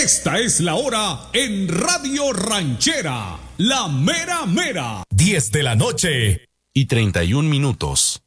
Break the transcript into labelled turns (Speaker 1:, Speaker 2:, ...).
Speaker 1: Esta es la hora en Radio Ranchera, la mera mera.
Speaker 2: 10 de la noche y 31 minutos.